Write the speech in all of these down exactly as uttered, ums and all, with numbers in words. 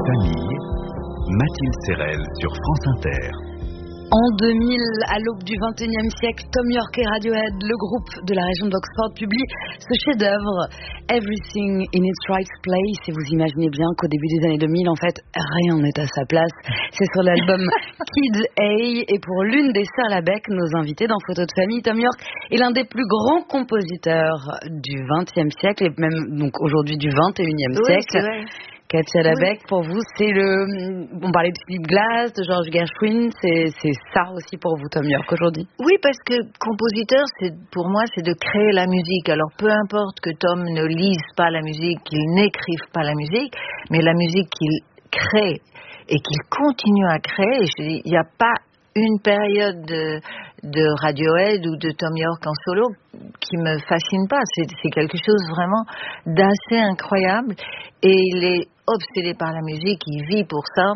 famille, Mathilde Serrel sur France Inter. En deux mille, à l'aube du vingt et unième siècle, Thom Yorke et Radiohead, le groupe de la région d'Oxford, publie ce chef-d'œuvre, Everything in its Right Place. Et vous imaginez bien qu'au début des années deux mille, en fait, rien n'est à sa place. C'est sur l'album Kids A. Et pour l'une des sœurs Labec, nos invités dans Photo de famille, Thom Yorke est l'un des plus grands compositeurs du vingtième siècle et même donc aujourd'hui du vingt et unième oui, siècle. Katia Labec, oui. Pour vous, c'est le... On parlait de Philip Glass, de George Gershwin, c'est, c'est ça aussi pour vous, Thom Yorke, aujourd'hui? Oui, parce que compositeur, c'est, pour moi, c'est de créer la musique. Alors, peu importe que Thom ne lise pas la musique, qu'il n'écrive pas la musique, mais la musique qu'il crée et qu'il continue à créer, je dis, il n'y a pas une période de, de Radiohead ou de Thom Yorke en solo qui me fascine pas. C'est, c'est quelque chose vraiment d'assez incroyable. Et il est obsédé par la musique, il vit pour ça.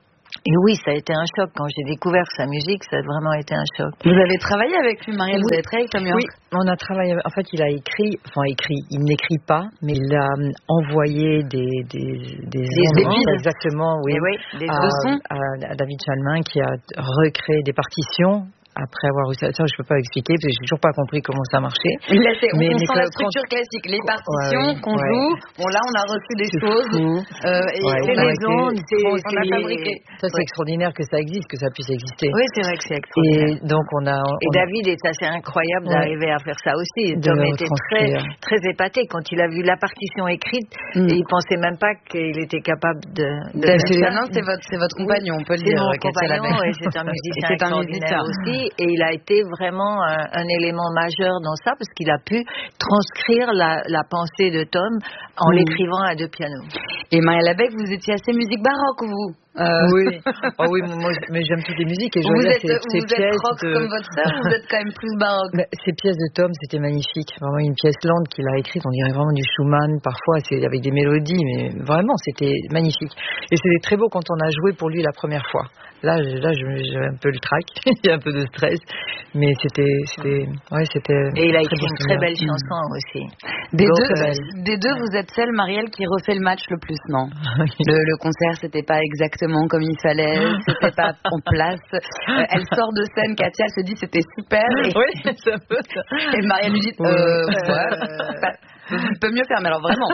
Et oui, ça a été un choc. Quand j'ai découvert sa musique, ça a vraiment été un choc. Vous avez travaillé avec lui, Marielle? Vous avez travaillé avec Thom Yorke? Oui, on a travaillé. En fait, il a écrit, enfin écrit, il n'écrit pas, mais il a envoyé des des des, des ondes, exactement, oui, oui des à, à, à David Chalmin qui a recréé des partitions. Après avoir eu ça, ça je peux pas expliquer parce que j'ai toujours pas compris comment ça marchait. Là, c'est, on, mais, on mais sent la structure quand... classique, les partitions ouais, qu'on ouais. joue. Bon là, on a reçu des c'est choses. Euh, et ouais, c'est les ondes, c'est, bon, on a fabriqué. Ça, c'est ouais. extraordinaire que ça existe, que ça puisse exister. Oui, c'est vrai que c'est extraordinaire. Et donc on a. On et a... David est assez incroyable ouais. d'arriver à faire ça aussi. De Thom était très très épaté quand il a vu la partition écrite mm. et il pensait même pas qu'il était capable de. de faire ça. Non, c'est votre c'est votre compagnon, on peut le dire. C'est mon compagnon et c'est un musicien extraordinaire aussi. Et il a été vraiment un, un élément majeur dans ça parce qu'il a pu transcrire la, la pensée de Thom en mmh. l'écrivant à deux pianos. Et Marielle Labec, vous étiez assez musique baroque, vous? Euh... Oui, oh oui, moi, mais j'aime toutes les musiques et je vous êtes, ces, vous ces êtes rock de... comme votre sœur, vous êtes quand même plus baroque. Mais ces pièces de Thom, c'était magnifique, vraiment une pièce lente qu'il a écrite, on dirait vraiment du Schumann, parfois c'est avec des mélodies, mais vraiment c'était magnifique. Et c'était très beau quand on a joué pour lui la première fois. Là, là, j'ai un peu le trac, il y a un peu de stress, mais c'était, c'était, ouais, c'était. Et il a écrit une très belle chanson mmh. aussi. Des deux, des deux, vous êtes celle, Marielle, qui refait le match le plus, non? le, le concert, c'était pas exactement comme il fallait, c'était pas en place. Euh, elle sort de scène, Katia, elle se dit c'était super. Et, oui, ça peut. Et Marielle lui dit, euh, ouais, euh, pas, il peut mieux faire, mais alors vraiment.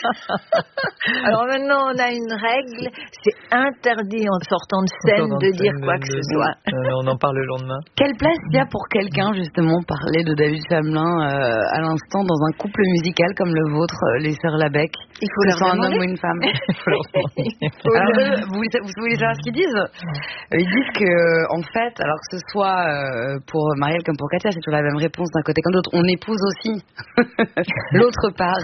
Alors maintenant, on a une règle, c'est interdit en sortant de scène de dire quoi que ce soit. Euh, on en parle le lendemain. Quelle place il y a pour quelqu'un, justement, parler de David Chalmin euh, à l'instant dans un couple musical comme le vôtre, les sœurs Labec? Il faut leur demander. Un homme ou une femme. Il faut leur alors, eux, vous, vous voulez savoir ce qu'ils disent? Ils disent que, en fait, alors que ce soit euh, pour Marielle comme pour Katia, c'est toujours la même réponse d'un côté comme de l'autre. On épouse aussi l'autre part,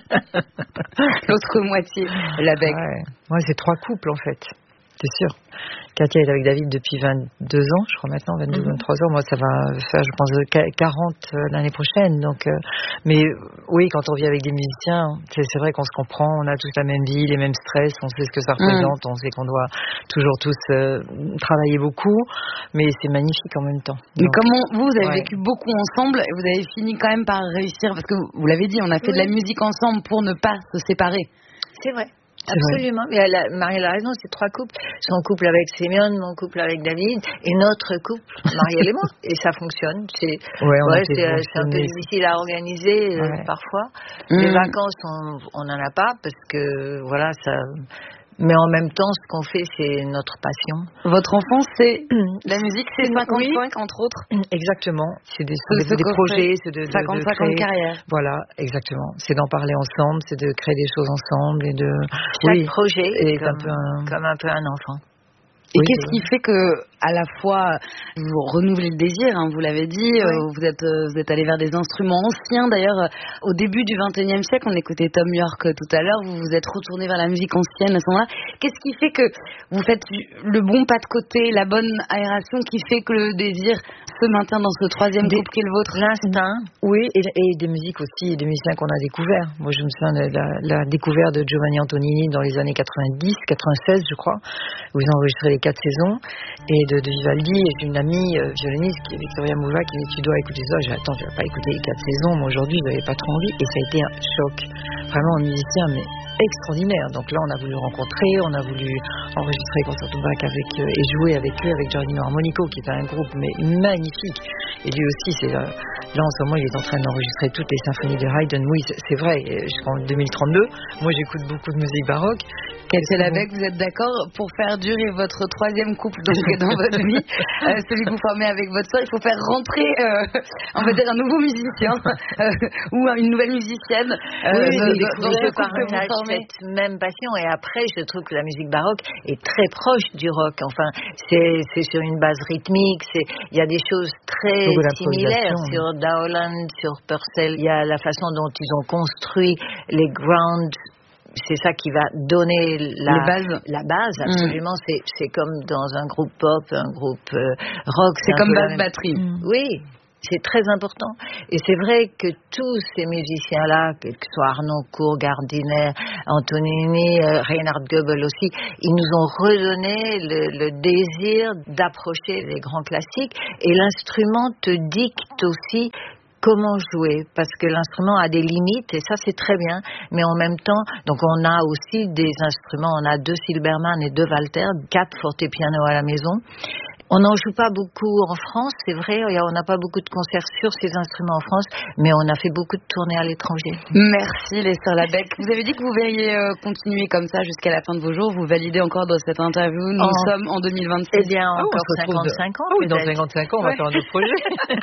l'autre moitié, Labec. Ouais. Ouais, c'est trois couples en fait, c'est sûr. Katia est avec David depuis vingt-deux ans, je crois maintenant, vingt-deux, mm-hmm. vingt-trois ans. Moi, ça va faire, je pense, quarante l'année prochaine. Donc, euh, mais oui, quand on vit avec des musiciens, c'est, c'est vrai qu'on se comprend, on a tous la même vie, les mêmes stress, on sait ce que ça représente, mm. on sait qu'on doit toujours tous euh, travailler beaucoup, mais c'est magnifique en même temps. Mais donc, comment vous, vous avez ouais. vécu beaucoup ensemble et vous avez fini quand même par réussir, parce que vous l'avez dit, on a fait oui. de la musique ensemble pour ne pas se séparer. C'est vrai. Absolument, mais elle a, Marielle a raison, c'est trois couples. Son couple avec Sémione, mon couple avec David, et notre couple, Marielle et moi. Et ça fonctionne. C'est, ouais, ouais, c'est, c'est un peu difficile à organiser ouais. euh, parfois. Mmh. Les vacances, on n'en a pas parce que voilà, ça. Mais en même temps, ce qu'on fait, c'est notre passion. Votre enfance, c'est la musique, c'est cinquante-cinq oui. entre autres. Exactement. C'est des, c'est des, des projets, c'est de, de cinquante-cinq ans de carrière. Voilà, exactement. C'est d'en parler ensemble, c'est de créer des choses ensemble et de. Chaque oui, projet est comme, un peu un... comme un peu un enfant. Et oui, qu'est-ce qui fait que, à la fois, vous renouvelez le désir, hein, vous l'avez dit, oui. euh, vous êtes euh, vous êtes allé vers des instruments anciens. D'ailleurs, euh, au début du vingt et unième siècle, on écoutait Thom Yorke tout à l'heure, vous vous êtes retourné vers la musique ancienne à ce moment-là. Qu'est-ce qui fait que vous faites le bon pas de côté, la bonne aération, qui fait que le désir se maintient dans ce troisième des, couple qui est le vôtre? L'instinct. Oui, et, et des musiques aussi, des musiciens qu'on a découverts. Moi, je me souviens de la, la découverte de Giovanni Antonini dans les années quatre-vingt-dix, quatre-vingt-seize, je crois, où ils ont enregistré les quatre saisons, et de, de Vivaldi. Et j'ai une amie euh, violoniste qui est Victoria Mouva qui me dit tu dois écouter ça. J'ai dit attends, je vais pas écouter les quatre saisons. Moi aujourd'hui, je n'avais pas trop envie, et ça a été un choc. Vraiment un musicien, mais extraordinaire. Donc là, on a voulu rencontrer, on a voulu enregistrer Concerto Bach avec euh, et jouer avec eux, avec Giordino Armonico, qui est un groupe mais magnifique. Et lui aussi, c'est euh, là en ce moment, il est en train d'enregistrer toutes les symphonies de Haydn. Oui, c'est, c'est vrai. Jusqu'en deux mille trente-deux, moi, j'écoute beaucoup de musique baroque. C'est avec, vous êtes d'accord pour faire durer votre troisième couple donc dans votre vie, euh, celui que vous formez avec votre soeur, il faut faire rentrer, euh, on va dire un nouveau musicien euh, ou une nouvelle musicienne. Euh, oui, de, de, dans ce couple que vous formez. Cette même passion. Et après, je trouve que la musique baroque est très proche du rock. Enfin, c'est, c'est sur une base rythmique. C'est, il y a des choses très similaires sur Dowland, sur Purcell. Il y a la façon dont ils ont construit les grounds. C'est ça qui va donner la bases. La base, absolument. Mm. C'est, c'est comme dans un groupe pop, un groupe euh, rock. C'est, c'est comme basse batterie. Mm. Oui, c'est très important. Et c'est vrai que tous ces musiciens-là, que ce soit Arnaud Cour, Gardiner, Antonini, euh, Reinhard Goebel aussi, ils nous ont redonné le, le désir d'approcher les grands classiques. Et l'instrument te dicte aussi comment jouer, parce que l'instrument a des limites, et ça c'est très bien, mais en même temps, donc on a aussi des instruments, on a deux Silbermann et deux Walter, quatre fortepiano à la maison. On n'en joue pas beaucoup en France, c'est vrai, on n'a pas beaucoup de concerts sur ces instruments en France, mais on a fait beaucoup de tournées à l'étranger. Merci les sœurs Labec. Vous avez dit que vous verriez euh, continuer comme ça jusqu'à la fin de vos jours, vous validez encore dans cette interview, nous oh. sommes en deux mille vingt-six. Eh bien, oh, encore cinquante-cinq ans. Oh, oui, dans cinquante-cinq ans, on va ouais. faire un autre projet.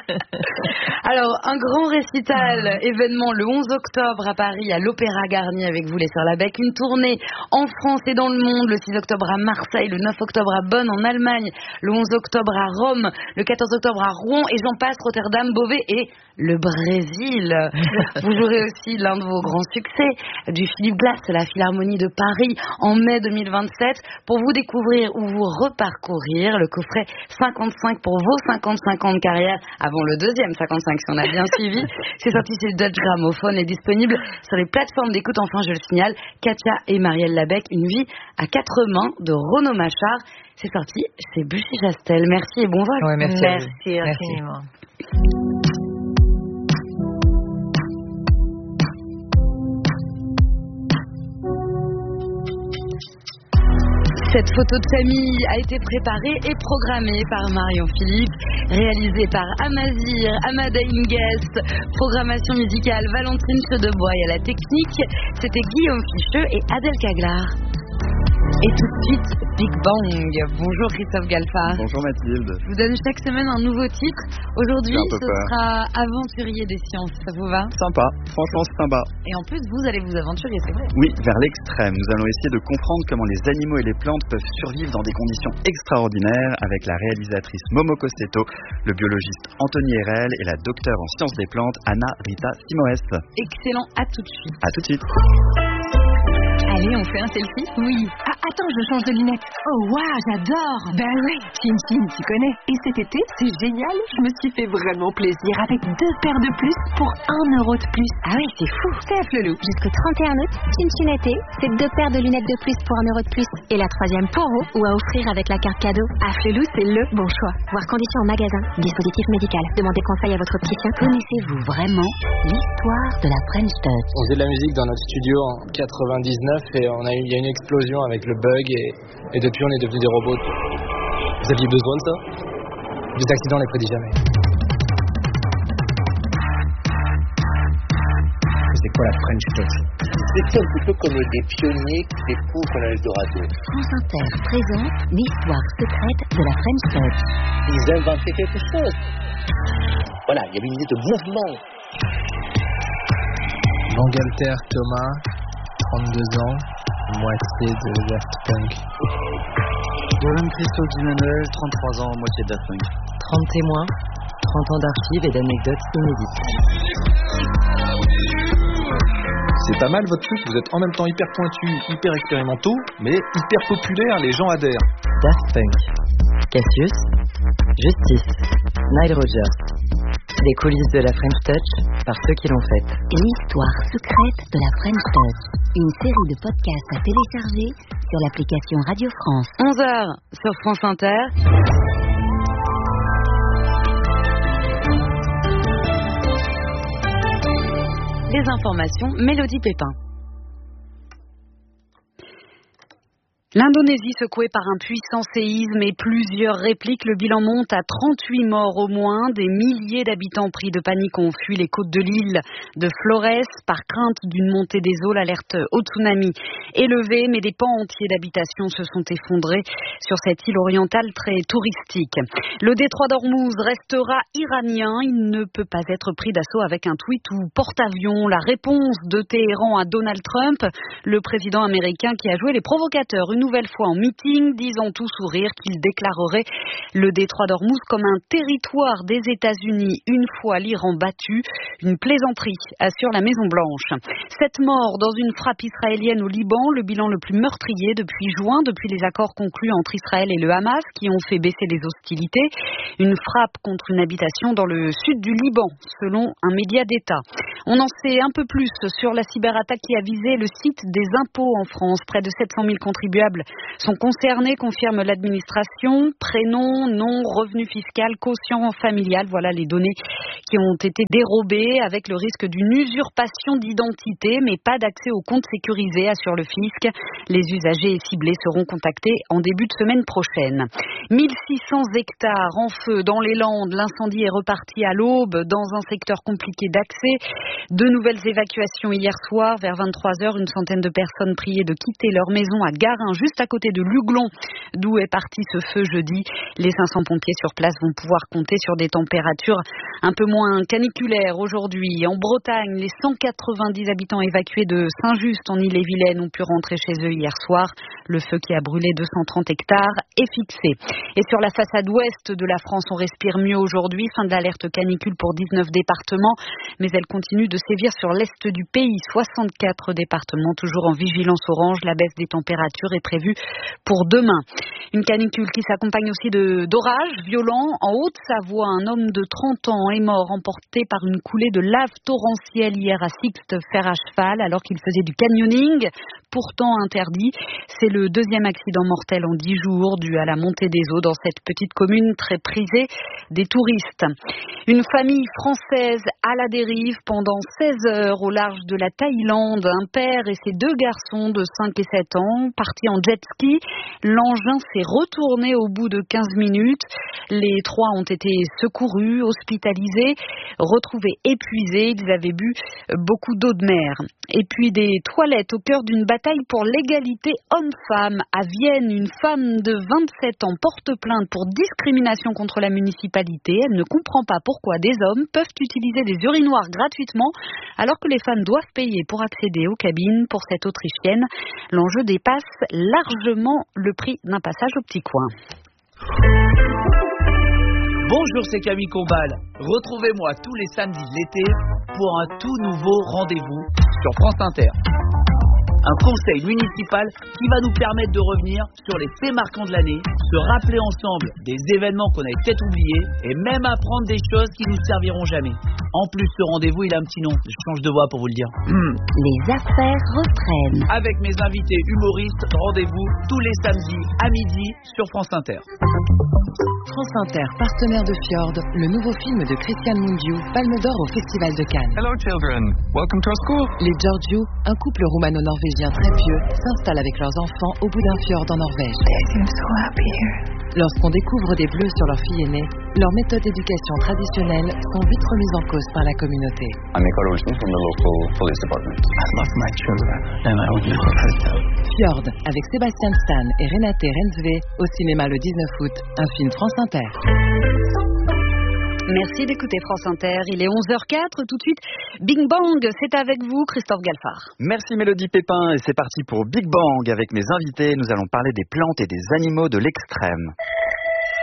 Alors, un grand récital, événement le onze octobre à Paris, à l'Opéra Garnier avec vous les sœurs Labec, une tournée en France et dans le monde, le six octobre à Marseille, le neuf octobre à Bonn en Allemagne, le onze octobre à Rome, le quatorze octobre à Rouen, et j'en passe, Rotterdam, Beauvais et le Brésil. Vous jouerez aussi l'un de vos grands succès, du Philippe Glass, la Philharmonie de Paris, en mai deux mille vingt-sept, pour vous découvrir ou vous reparcourir le coffret cinquante-cinq pour vos cinquante-cinq ans de carrière, avant le deuxième cinquante-cinq si on a bien suivi. C'est sorti chez Dutch Gramophone et disponible sur les plateformes d'écoute. Enfin, je le signale, Katia et Marielle Labec, une vie à quatre mains de Renaud Machard. C'est sorti chez Bussy-Chastel. Merci et bon vol. Ouais, merci, merci infiniment. Cette photo de famille a été préparée et programmée par Marion Philippe, réalisée par Amazir, Amada Inguest, programmation musicale Valentine Chedebois et à la technique, c'était Guillaume Ficheux et Adèle Caglar. Et tout de suite, Big Bang. Bonjour Christophe Galfa. Bonjour Mathilde. Je vous donne chaque semaine un nouveau titre. Aujourd'hui, ce peur. sera Aventurier des sciences. Ça vous va? Sympa, franchement c'est sympa. Et en plus, vous allez vous aventurer, c'est vrai? Oui, vers l'extrême. Nous allons essayer de comprendre comment les animaux et les plantes peuvent survivre dans des conditions extraordinaires avec la réalisatrice Momoko Seto, le biologiste Anthony Herel et la docteure en sciences des plantes Anna Rita Simoes. Excellent, à tout de suite. À tout de suite. Allez, on fait un selfie? Oui. Ah, attends, je change de lunettes. Oh, waouh, j'adore. Ben oui, Chin Chin, tu connais. Et cet été, c'est génial. Je me suis fait vraiment plaisir avec deux paires de plus pour un euro de plus. Ah oui, c'est fou. C'est à Flelou. Jusqu'au trente et un août, Chin Chin été, c'est deux paires de lunettes de plus pour un euro de plus. Et la troisième pour vous ou à offrir avec la carte cadeau. À Flelou, c'est le bon choix. Voir conditions en magasin. Dispositif médical. Demandez conseil à votre opticien. Connaissez-vous vraiment l'histoire de la French Touch? On faisait de la musique dans notre studio en quatre-vingt-dix-neuf et on a eu, il y a eu une explosion avec le bug et, et depuis on est devenus des robots. Vous aviez besoin de ça? Les accidents, on les prédit jamais. C'est quoi la French Touch? C'est un petit peu comme des pionniers qui découvrent l'Eldorado. France Inter présente l'histoire secrète de la French Touch. Ils inventaient quelque chose. Voilà, il y avait une idée de mouvement. Bangalter Thomas, trente-deux ans, moitié de Daft Punk. Dolan Christophe Emmanuel, trente-trois ans, moitié de Daft Punk. trente témoins, trente ans d'archives et d'anecdotes inédites. C'est pas mal votre truc, vous êtes en même temps hyper pointus, hyper expérimentaux, mais hyper populaires, les gens adhèrent. Daft Punk, Cassius, Justice, Nile Rodgers. Les coulisses de la French Touch par ceux qui l'ont faite. L'histoire secrète de la French Touch. Une série de podcasts à télécharger sur l'application Radio France. onze heures sur France Inter. Les informations, Mélodie Pépin. L'Indonésie secouée par un puissant séisme et plusieurs répliques. Le bilan monte à trente-huit morts au moins. Des milliers d'habitants pris de panique ont fui les côtes de l'île de Flores par crainte d'une montée des eaux. L'alerte au tsunami est levée, mais des pans entiers d'habitations se sont effondrés sur cette île orientale très touristique. Le détroit d'Ormuz restera iranien. Il ne peut pas être pris d'assaut avec un tweet ou porte-avions. La réponse de Téhéran à Donald Trump, le président américain qui a joué les provocateurs une nouvelle fois en meeting, disant tout sourire qu'il déclarerait le détroit d'Ormuz comme un territoire des États-Unis une fois l'Iran battu. Une plaisanterie, assure la Maison-Blanche. Sept morts dans une frappe israélienne au Liban, le bilan le plus meurtrier depuis juin, depuis les accords conclus entre Israël et le Hamas qui ont fait baisser les hostilités. Une frappe contre une habitation dans le sud du Liban, selon un média d'État. On en sait un peu plus sur la cyberattaque qui a visé le site des impôts en France. Près de sept cent mille contribuables sont concernés, confirme l'administration. Prénom, nom, revenu fiscal, quotient familial, voilà les données qui ont été dérobées avec le risque d'une usurpation d'identité, mais pas d'accès aux comptes sécurisés, assure le fisc. Les usagers ciblés seront contactés en début de semaine prochaine. mille six cents hectares en feu dans les Landes. L'incendie est reparti à l'aube dans un secteur compliqué d'accès. De nouvelles évacuations hier soir. Vers vingt-trois heures, une centaine de personnes priées de quitter leur maison à Garin, juste à côté de Luglon, d'où est parti ce feu jeudi. Les cinq cents pompiers sur place vont pouvoir compter sur des températures un peu moins caniculaires aujourd'hui. En Bretagne, les cent quatre-vingt-dix habitants évacués de Saint-Just en Ille-et-Vilaine ont pu rentrer chez eux hier soir. Le feu qui a brûlé deux cent trente hectares est fixé. Et sur la façade ouest de la France, on respire mieux aujourd'hui. Fin de l'alerte canicule pour dix-neuf départements, mais elle continue de sévir sur l'est du pays. soixante-quatre départements toujours en vigilance orange. La baisse des températures est prévue pour demain. Une canicule qui s'accompagne aussi de, d'orages violents. En Haute-Savoie, un homme de trente ans est mort, emporté par une coulée de lave torrentielle hier à Sixte, fer à cheval, alors qu'il faisait du canyoning, pourtant interdit. C'est le deuxième accident mortel en dix jours, dû à la montée des eaux dans cette petite commune très prisée des touristes. Une famille française à la dérive pendant seize heures au large de la Thaïlande. Un père et ses deux garçons de cinq et sept ans, partis en jet ski. L'engin s'est retourné au bout de quinze minutes. Les trois ont été secourus, hospitalisés, retrouvés épuisés. Ils avaient bu beaucoup d'eau de mer. Et puis des toilettes au cœur d'une bataille pour l'égalité homme-femme. À Vienne, une femme de vingt-sept ans porte plainte pour discrimination contre la municipalité. Elle ne comprend pas pourquoi des hommes peuvent utiliser des urinoirs gratuitement alors que les femmes doivent payer pour accéder aux cabines. Pour cette Autrichienne, l'enjeu dépasse largement le prix d'un passage au petit coin. Bonjour, c'est Camille Combal. Retrouvez-moi tous les samedis de l'été pour un tout nouveau rendez-vous sur France Inter. Un conseil municipal qui va nous permettre de revenir sur les faits marquants de l'année, se rappeler ensemble des événements qu'on avait peut-être oubliés et même apprendre des choses qui nous serviront jamais. En plus, ce rendez-vous, il a un petit nom. Je change de voix pour vous le dire. Les affaires reprennent. Avec mes invités humoristes, rendez-vous tous les samedis à midi sur France Inter. France Inter, partenaire de Fjord, le nouveau film de Christian Mungiu, Palme d'Or au Festival de Cannes. Hello children, welcome to our school. Les Giorgio, un couple roumano-norvégien très pieux, s'installent avec leurs enfants au bout d'un fjord en Norvège. They seem so happy here. Lorsqu'on découvre des bleus sur leur fille aînée, leurs méthodes d'éducation traditionnelles sont vite remises en cause par la communauté. I'm Mikael Olsen from the local police department. I love my children and I would never hurt them. Fjord, avec Sébastien Stan et Renate Rensve, au cinéma le dix-neuf août, un film France Inter. Merci d'écouter France Inter, il est onze heures quatre, tout de suite Big Bang, c'est avec vous Christophe Galfard. Merci Mélodie Pépin et c'est parti pour Big Bang avec mes invités, nous allons parler des plantes et des animaux de l'extrême.